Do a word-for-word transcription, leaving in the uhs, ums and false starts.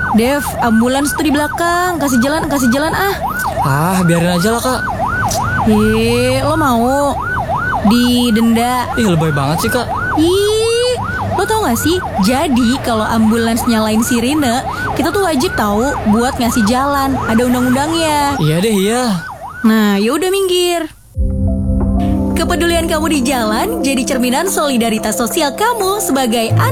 Dev, ambulans tuh di belakang. Kasih jalan, kasih jalan ah. Ah, biarin aja lah kak. Eh, lo mau didenda? Ih, lebay banget sih kak. Ih, lo tau gak sih? Jadi kalau ambulans nyalain sirine, kita tuh wajib tahu buat ngasih jalan. Ada undang-undangnya. Iya deh, iya. Nah, yaudah minggir. Kepedulian kamu di jalan jadi cerminan solidaritas sosial kamu sebagai anak